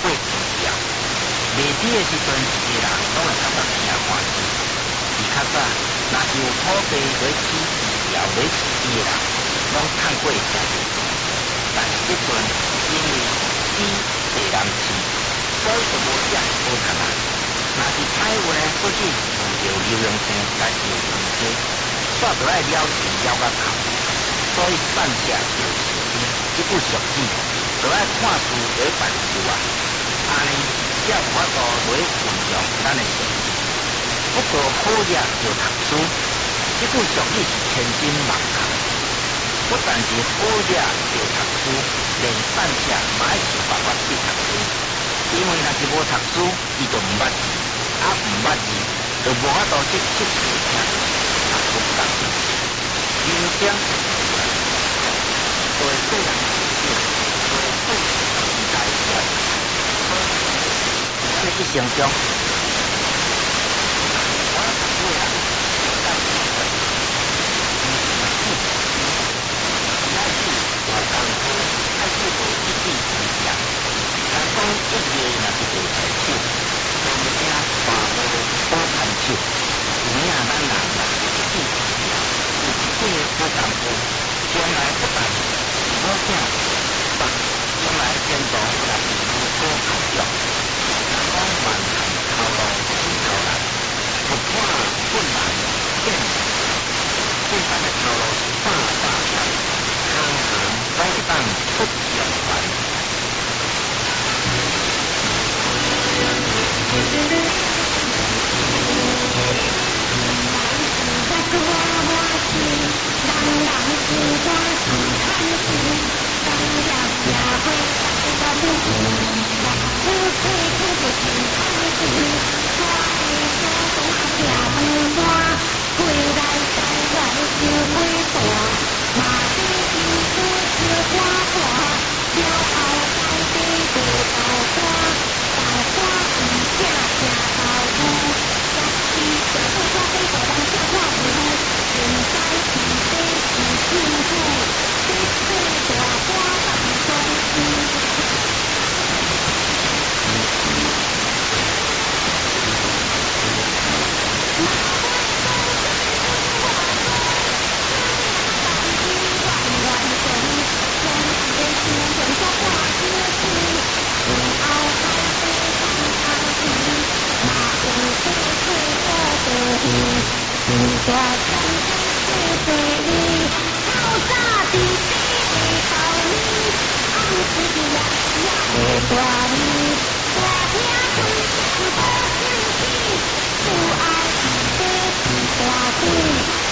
过天条，卖猪的时阵，一个人拢会感觉真欢喜。而较早，若是有土地来起猪条、来饲猪的人，拢趁过真济。但是即阵，因为猪侪难饲，所以就无啥好赚啊。若是歹话，不仅遇到流浪生，但是有鱼鸡，煞就爱了钱了到头。所以善下就是这句俗语，就爱看书来办事啊。安尼才有法度来运用咱的社会。不过好嘢就读书，这句俗语是千真万确。不但是好嘢就读书，连善下嘛爱想办法去读书。因为若是无读书，伊就唔捌字，唔捌字就无法度去识字听字，读不到。人生对个人成长，对个人时代观，在一生中，我读书啊，但是爱去有功夫，爱去有一技之长。人讲一夜若是会才手，做物件大无好看手。有影咱人若是一技之长，有一技好功夫，将来不但好听，将来前途也是如火如荼。人讲万行头路起头难，不看困难见难。现在的头路是大大长，行行都一当出状元。 大